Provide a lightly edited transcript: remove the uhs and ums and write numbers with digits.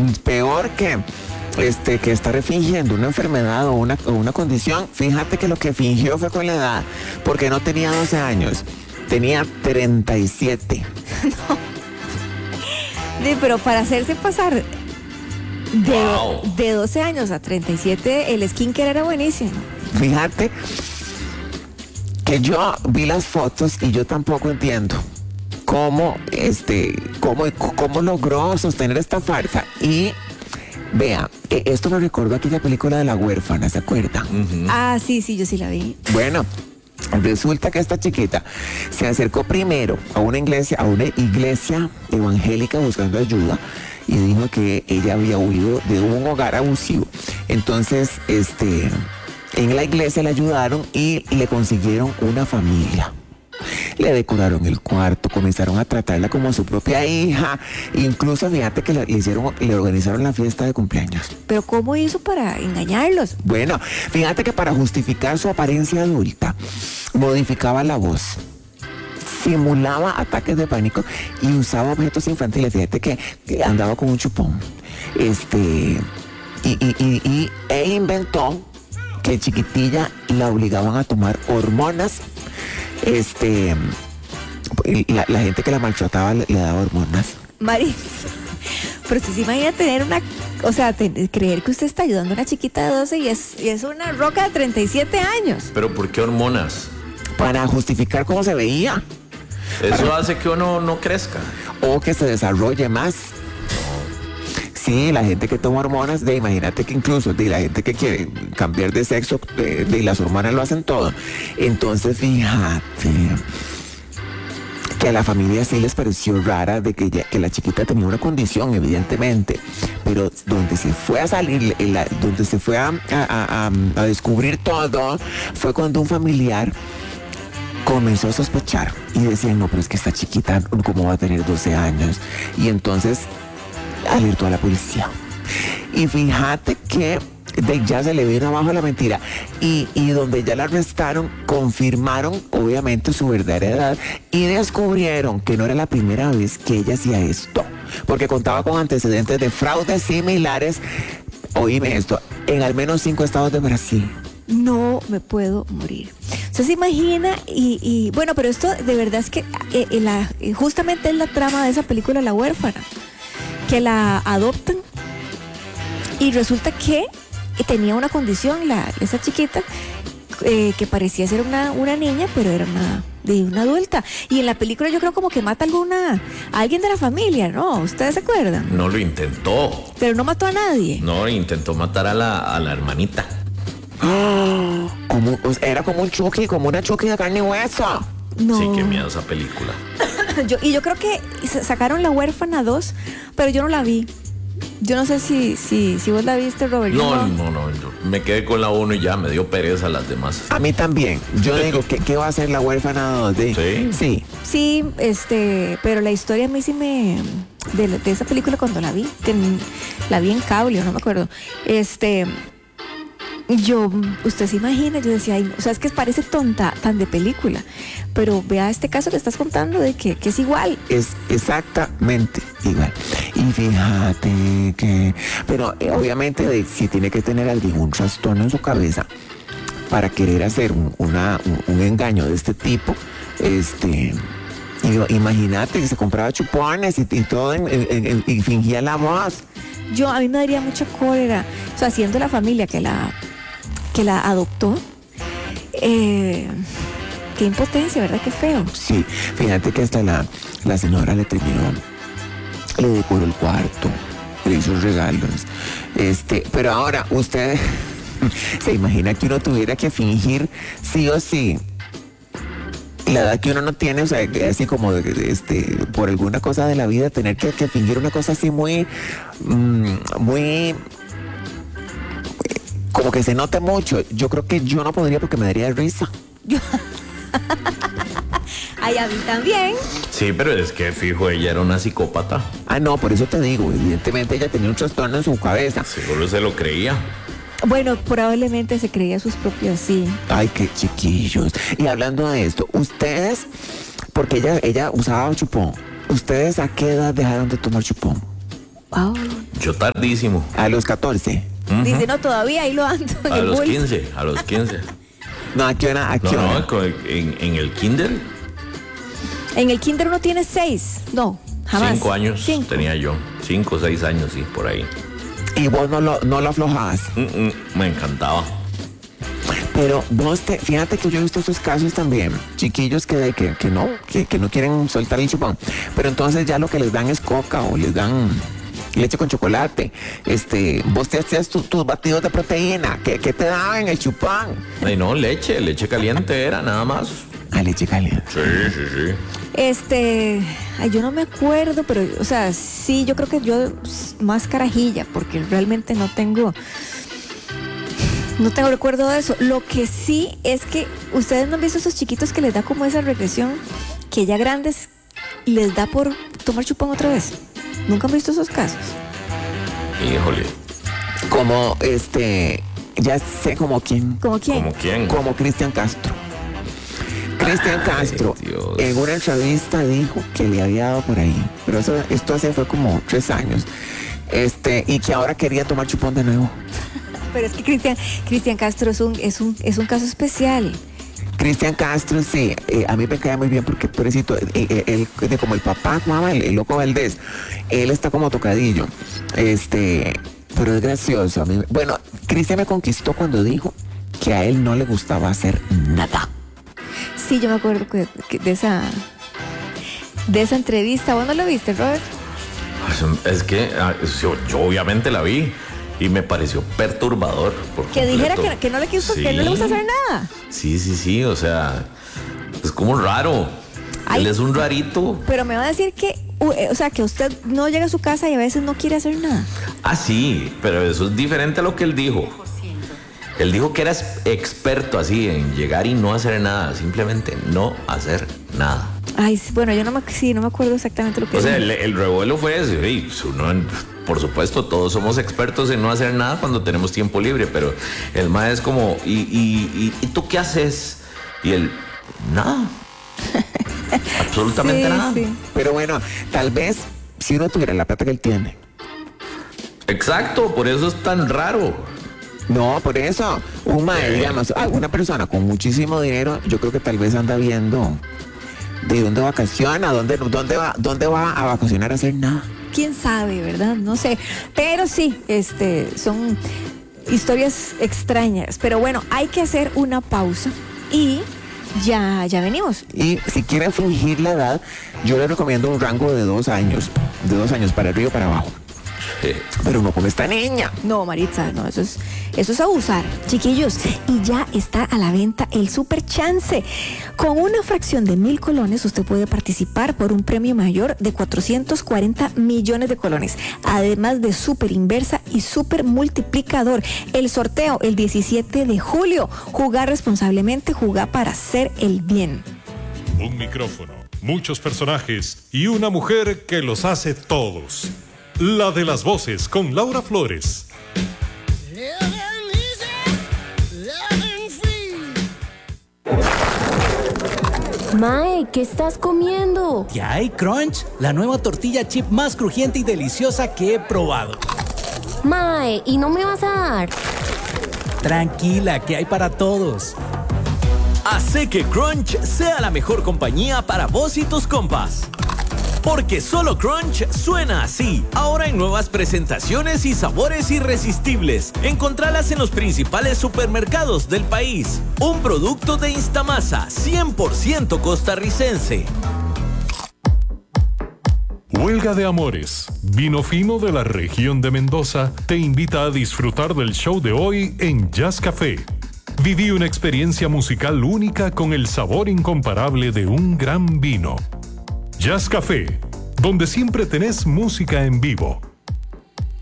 peor que está fingiendo una enfermedad o una condición. Fíjate que lo que fingió fue con la edad, porque no tenía 12 años, tenía 37. No. Sí, pero para hacerse pasar de 12 años a 37, el skincare era buenísimo. Fíjate que yo vi las fotos y yo tampoco entiendo cómo logró sostener esta farsa. Y vea, esto me recordó aquella película de La Huérfana, ¿se acuerdan? Uh-huh. Ah, sí, yo sí la vi. Bueno, resulta que esta chiquita se acercó primero a una iglesia evangélica buscando ayuda, y dijo que ella había huido de un hogar abusivo. Entonces, en la iglesia le ayudaron y le consiguieron una familia. Le decoraron el cuarto, comenzaron a tratarla como su propia hija. Incluso fíjate que le organizaron la fiesta de cumpleaños. ¿Pero cómo hizo para engañarlos? Bueno, fíjate que para justificar su apariencia adulta, modificaba la voz, simulaba ataques de pánico y usaba objetos infantiles. Fíjate que andaba con un chupón. E inventó que chiquitilla la obligaban a tomar hormonas. La gente que la maltrataba le daba hormonas. Mari, pero usted se imagina creer que usted está ayudando a una chiquita de 12 y es una roca de 37 años. ¿Pero por qué hormonas? Para justificar cómo se veía. Eso hace que uno no crezca. O que se desarrolle más. Sí, la gente que toma hormonas, imagínate que incluso la gente que quiere cambiar de sexo, las hormonas lo hacen todo. Entonces, fíjate que a la familia sí les pareció rara de que la chiquita tenía una condición, evidentemente, pero donde se fue a salir, donde se fue a descubrir todo, fue cuando un familiar comenzó a sospechar y decían, no, pero es que esta chiquita, ¿cómo va a tener 12 años? Y entonces alertó a la policía. Y fíjate que ya se le vino abajo la mentira. Y donde ya la arrestaron, confirmaron obviamente su verdadera edad y descubrieron que no era la primera vez que ella hacía esto, porque contaba con antecedentes de fraudes similares, oíme esto, en al menos 5 estados de Brasil. No me puedo morir. ¿Usted se imagina? Y bueno, pero esto de verdad es que justamente es la trama de esa película La Huérfana, que la adoptan y resulta que tenía una condición, esa chiquita, que parecía ser una niña, pero era una adulta. Y en la película yo creo como que mata a alguien de la familia, ¿no? ¿Ustedes se acuerdan? No lo intentó. Pero no mató a nadie. No, intentó matar a la hermanita. Era como una Chucky de carne y hueso. No. Sí, qué miedo esa película. Yo creo que sacaron La Huérfana 2, pero yo no la vi. Yo no sé si vos la viste, Robert. No, yo me quedé con la 1 y ya me dio pereza las demás. A mí también. Yo digo, ¿qué va a ser La Huérfana 2? Sí. Sí, pero la historia a mí sí de esa película cuando la vi, la vi en cable, no me acuerdo. Usted se imagina, yo decía, es que parece tonta, tan de película, pero vea este caso que estás contando de que es igual. Es exactamente igual. Y fíjate que, pero obviamente si tiene que tener algún trastorno en su cabeza para querer hacer un engaño de este tipo, imagínate que se compraba chupones y todo y fingía la voz. A mí me daría mucha cólera, siendo la familia que la adoptó, qué impotencia, ¿verdad? Qué feo. Sí, fíjate que hasta la señora le decoró el cuarto, le hizo regalos, pero ahora usted se imagina que uno tuviera que fingir sí o sí la edad que uno no tiene, así como por alguna cosa de la vida, tener que fingir una cosa así muy como que se note mucho. Yo creo que yo no podría porque me daría risa. Ay, a mí también. Sí, pero es que fijo, ella era una psicópata. No, por eso te digo, evidentemente ella tenía un trastorno en su cabeza. Seguro se lo creía. Bueno, probablemente se creía sus propios, sí. Ay, qué chiquillos. Y hablando de esto, ustedes, porque ella usaba chupón, ¿ustedes a qué edad dejaron de tomar chupón? Wow. Yo tardísimo. A los 14. Dice, no, todavía ahí lo ando. en A el los bulto. 15, a los 15. No, ¿a qué hora? ¿A qué hora? No, en el kinder, En el kinder uno tiene 6. No, jamás. 5 años 5. tenía yo. 5 o 6 años, sí, por ahí. Y vos no lo aflojabas. Me encantaba. Pero fíjate que yo he visto esos casos también, chiquillos que no quieren soltar el chupón, pero entonces ya lo que les dan es coca o les dan leche con chocolate. Vos te hacías tus batidos de proteína, ¿qué te daban el chupón? Ay, no, leche caliente era, nada más. A leche caliente. Sí. Ay, yo no me acuerdo, pero, o sea, sí, yo creo que yo más carajilla, porque realmente no tengo recuerdo de eso. Lo que sí es que ustedes no han visto esos chiquitos que les da como esa regresión, que ya grandes les da por tomar chupón otra vez. ¿Nunca han visto esos casos? Híjole. Como ya sé como quién. ¿Como quién? ¿Cómo quién? Como Cristian Castro. Cristian Castro Dios. en una entrevista dijo que le había dado por ahí, pero esto fue como 3 años. Y que ahora quería tomar chupón de nuevo. Pero es que Cristian Castro es un caso especial. Cristian Castro, sí, a mí me cae muy bien porque, pobrecito, él, como el papá, mamá, el loco Valdés, él está como tocadillo, pero es gracioso. Bueno, Cristian me conquistó cuando dijo que a él no le gustaba hacer nada. Sí, yo me acuerdo de esa entrevista. ¿Vos no lo viste, Robert? Es que yo obviamente la vi y me pareció perturbador. Que dijera completo. que no le quiso, Sí. que no le gusta hacer nada. Sí, o sea, es como raro. Ay. Él es un rarito. Pero me va a decir que, o sea, que usted no llega a su casa y a veces no quiere hacer nada. Ah, sí, pero eso es diferente a lo que él dijo. Él dijo que era experto así en llegar y no hacer nada, simplemente no hacer nada. Ay, bueno, yo no me acuerdo exactamente lo que O sea, dijo. el revuelo fue ese. Por supuesto, todos somos expertos en no hacer nada cuando tenemos tiempo libre, pero el mae es como, ¿y tú qué haces? Y él, nada. Absolutamente nada. Sí. Pero bueno, tal vez si uno tuviera la plata que él tiene. Exacto, por eso es tan raro. No, por eso, digamos, una persona con muchísimo dinero, yo creo que tal vez anda viendo de dónde vacaciona, dónde va a vacacionar a hacer nada. ¿Quién sabe, verdad? No sé. Pero sí, son historias extrañas. Pero bueno, hay que hacer una pausa y ya venimos. Y si quieren fingir la edad, yo les recomiendo un rango de 2 años, para arriba y para abajo. Pero no como esta niña. No, Maritza, no, eso es abusar. Chiquillos, y ya está a la venta el Super Chance. Con una fracción de 1,000 colones, usted puede participar por un premio mayor de 440 millones de colones. Además de Super Inversa y Super Multiplicador. El sorteo el 17 de julio. Jugar responsablemente, jugar para hacer el bien. Un micrófono, muchos personajes y una mujer que los hace todos. La de las voces con Laura Flores. Mae, ¿qué estás comiendo? ¿Qué hay, Crunch? La nueva tortilla chip más crujiente y deliciosa que he probado. Mae, ¿y no me vas a dar? Tranquila, que hay para todos. Hace que Crunch sea la mejor compañía para vos y tus compas. Porque solo Crunch suena así. Ahora en nuevas presentaciones y sabores irresistibles. Encontralas en los principales supermercados del país. Un producto de Instamasa, 100% costarricense. Huelga de Amores. Vino Fino de la región de Mendoza te invita a disfrutar del show de hoy en Jazz Café. Viví una experiencia musical única con el sabor incomparable de un gran vino. Jazz Café, donde siempre tenés música en vivo.